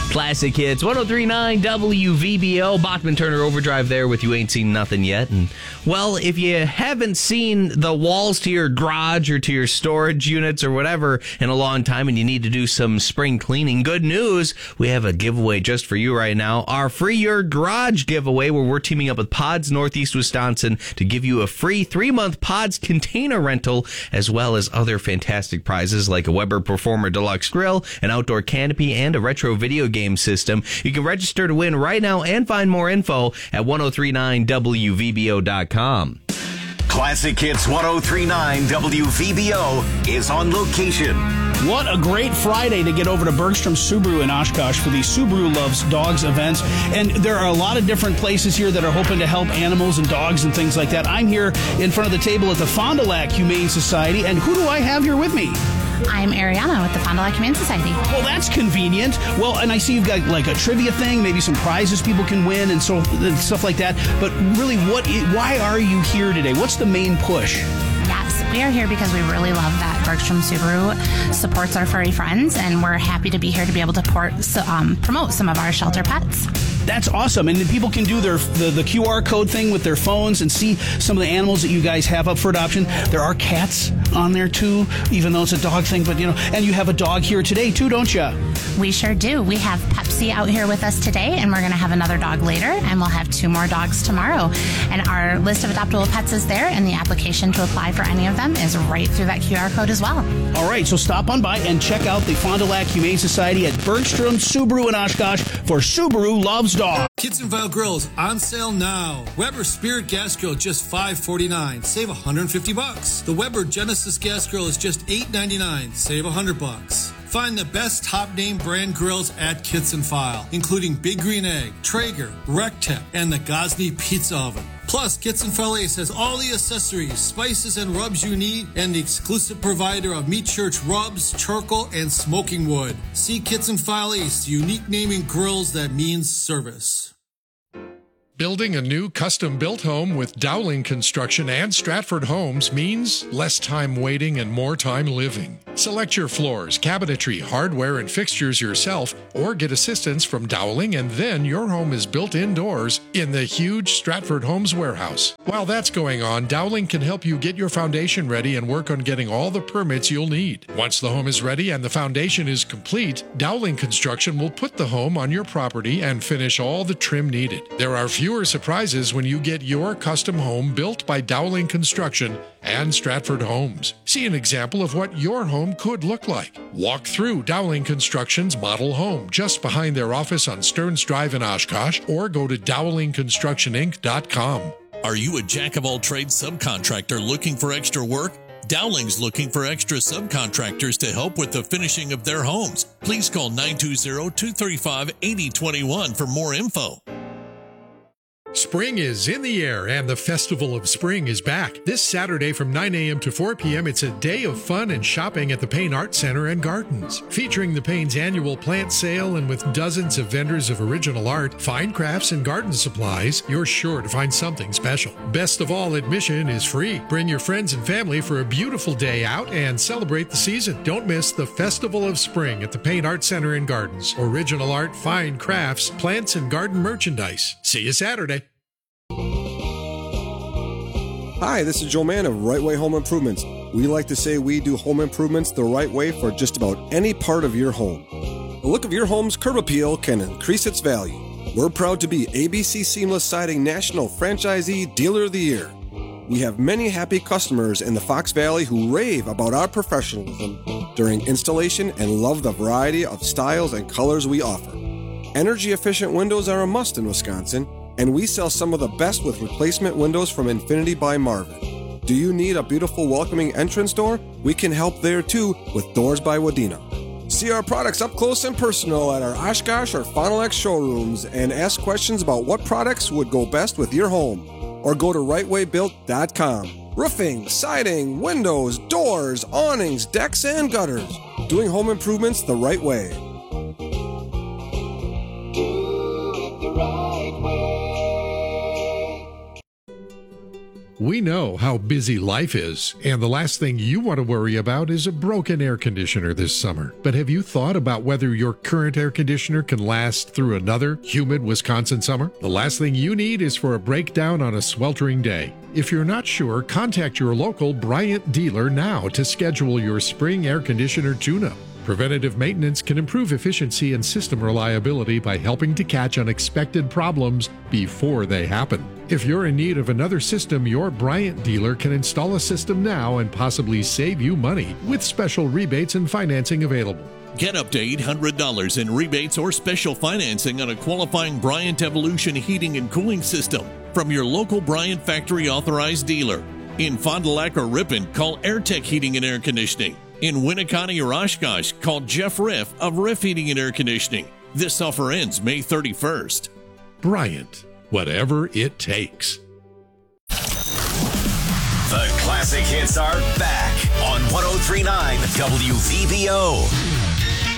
Classic Hits, 103.9 WVBO. Bachman Turner Overdrive there with You Ain't Seen Nothing Yet. And, well, if you haven't seen the walls to your garage or to your storage units or whatever in a long time and you need to do some spring cleaning, good news, we have a giveaway just for you right now. Our Free Your Garage giveaway, where we're teaming up with Pods Northeast Wisconsin to give you a free 3-month Pods container rental, as well as other fantastic prizes like a Weber Performer Deluxe Grill, an outdoor canopy, and a retro video game system. You can register to win right now and find more info at 1039WVBO.com. Classic Hits 1039 WVBO is on location. What a great Friday to get over to Bergstrom Subaru in Oshkosh for the Subaru Loves Dogs events. And there are a lot of different places here that are hoping to help animals and dogs and things like that. I'm here in front of the table at the Fond du Lac Humane Society. And who do I have here with me? I'm Ariana with the Fond du Lac Humane Society. Well, that's convenient. Well, and I see you've got like a trivia thing, maybe some prizes people can win and so and stuff like that. But really, why are you here today? What's the main push? Yes, we are here because we really love that Bergstrom Subaru supports our furry friends, and we're happy to be here to be able to promote some of our shelter pets. That's awesome. And then people can do the QR code thing with their phones and see some of the animals that you guys have up for adoption. There are cats on there too, even though it's a dog thing, but and you have a dog here today too, don't you? We sure do. We have Pepsi out here with us today, and we're going to have another dog later, and we'll have 2 more dogs tomorrow. And our list of adoptable pets is there, and the application to apply for any of them is right through that QR code as well. All right, so stop on by and check out the Fond du Lac Humane Society at Bergstrom Subaru in Oshkosh for Subaru Loves Dogs. Kitzenville Grills on sale now. Weber Spirit Gas Grill just $5.49. Save $150. The Weber Genesis Gas Grill is just $8.99. Save $100. Find the best top name brand grills at Kitzenfile, including Big Green Egg, Traeger, Rectech, and the Gosney Pizza Oven. Plus, Kitzenfile Ace has all the accessories, spices, and rubs you need, and the exclusive provider of Meat Church rubs, charcoal, and smoking wood. See Kitzenfile Ace, the unique naming grills that means service. Building a new custom-built home with Dowling Construction and Stratford Homes means less time waiting and more time living. Select your floors, cabinetry, hardware, and fixtures yourself, or get assistance from Dowling, and then your home is built indoors in the huge Stratford Homes warehouse. While that's going on, Dowling can help you get your foundation ready and work on getting all the permits you'll need. Once the home is ready and the foundation is complete, Dowling Construction will put the home on your property and finish all the trim needed. There are fewer surprises when you get your custom home built by Dowling Construction and Stratford Homes. See an example of what your home could look like. Walk through Dowling Construction's model home just behind their office on Stearns Drive in Oshkosh, or go to DowlingConstructionInc.com. Are you a jack-of-all-trades subcontractor looking for extra work? Dowling's looking for extra subcontractors to help with the finishing of their homes. Please call 920-235-8021 for more info. Spring is in the air, and the Festival of Spring is back. This Saturday from 9 a.m. to 4 p.m., it's a day of fun and shopping at the Payne Art Center and Gardens. Featuring the Payne's annual plant sale and with dozens of vendors of original art, fine crafts, and garden supplies, you're sure to find something special. Best of all, admission is free. Bring your friends and family for a beautiful day out and celebrate the season. Don't miss the Festival of Spring at the Payne Art Center and Gardens. Original art, fine crafts, plants, and garden merchandise. See you Saturday. Hi, this is Joe Mann of Right Way Home Improvements. We like to say we do home improvements the right way for just about any part of your home. The look of your home's curb appeal can increase its value. We're proud to be ABC Seamless Siding National Franchisee Dealer of the Year. We have many happy customers in the Fox Valley who rave about our professionalism during installation and love the variety of styles and colors we offer. Energy-efficient windows are a must in Wisconsin, and we sell some of the best with replacement windows from Infinity by Marvin. Do you need a beautiful welcoming entrance door? We can help there too with Doors by Wadena. See our products up close and personal at our Oshkosh or Fond du Lac showrooms and ask questions about what products would go best with your home. Or go to rightwaybuilt.com. Roofing, siding, windows, doors, awnings, decks, and gutters. Doing home improvements the right way. We We know how busy life is, and the last thing you want to worry about is a broken air conditioner this summer. But have you thought about whether your current air conditioner can last through another humid Wisconsin summer? The last thing you need is for a breakdown on a sweltering day. If you're not sure, contact your local Bryant dealer now to schedule your spring air conditioner tune-up. Preventative maintenance can improve efficiency and system reliability by helping to catch unexpected problems before they happen. If you're in need of another system, your Bryant dealer can install a system now and possibly save you money with special rebates and financing available. Get up to $800 in rebates or special financing on a qualifying Bryant Evolution heating and cooling system from your local Bryant factory authorized dealer. In Fond du Lac or Ripon, call AirTech Heating and Air Conditioning. In Winneconne or Oshkosh, call Jeff Riff of Riff Heating and Air Conditioning. This offer ends May 31st. Bryant, whatever it takes. The classic hits are back on 103.9 WVBO.